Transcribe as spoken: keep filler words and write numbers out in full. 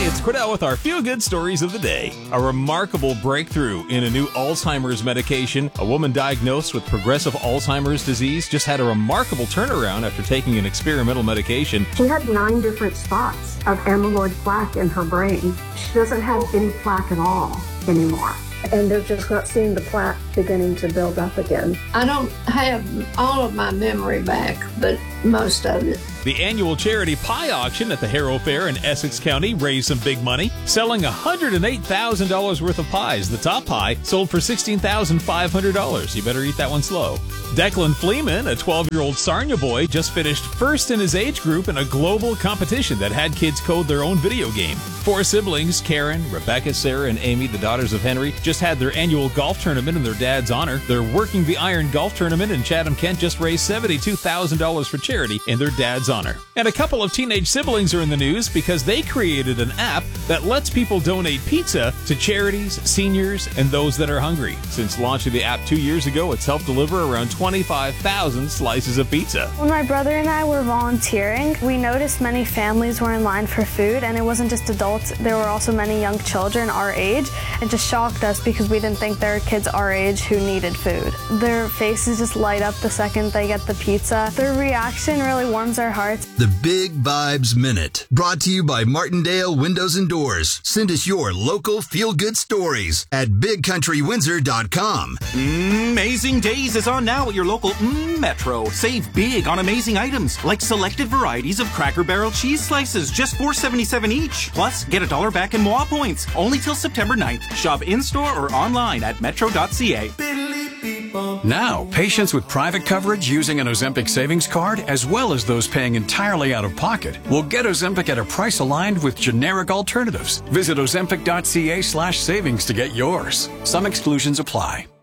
it's Cordell with our feel-good stories of the day. A remarkable breakthrough in a new Alzheimer's medication. A woman diagnosed with progressive Alzheimer's disease just had a remarkable turnaround after taking an experimental medication. She had nine different spots of amyloid plaque in her brain. She doesn't have any plaque at all anymore. And they're just not seeing the plaque beginning to build up again. I don't have all of my memory back, but most of it. The annual charity pie auction at the Harrow Fair in Essex County raised some big money, selling one hundred eight thousand dollars worth of pies. The top pie sold for sixteen thousand five hundred dollars. You better eat that one slow. Declan Fleeman, a twelve-year-old Sarnia boy, just finished first in his age group in a global competition that had kids code their own video game. Four siblings, Karen, Rebecca, Sarah, and Amy, the daughters of Henry, just had their annual golf tournament in their dad's honor. Their Working the Iron golf tournament in Chatham, Kent just raised seventy-two thousand dollars for charity in their dad's honor. And a couple of teenage siblings are in the news because they created an app that lets people donate pizza to charities, seniors, and those that are hungry. Since launching the app two years ago, it's helped deliver around twenty-five thousand slices of pizza. When my brother and I were volunteering, we noticed many families were in line for food, and it wasn't just adults, there were also many young children our age. It just shocked us because we didn't think there were kids our age who needed food. Their faces just light up the second they get the pizza. Their reaction really warms our hearts. The Big Vibes Minute, brought to you by Martindale Windows and Doors. Send us your local feel-good stories at big country windsor dot com. Mm, Amazing Days is on now at your local mm, Metro. Save big on amazing items like selected varieties of Cracker Barrel cheese slices, just four seventy-seven each. Plus, get a dollar back in M O A points, only till September ninth. Shop in-store or online at metro dot c a. Now, patients with private coverage using an Ozempic savings card, as well as those paying entirely out of pocket, will get Ozempic at a price aligned with generic alternatives. Visit ozempic dot c a slash savings to get yours. Some exclusions apply.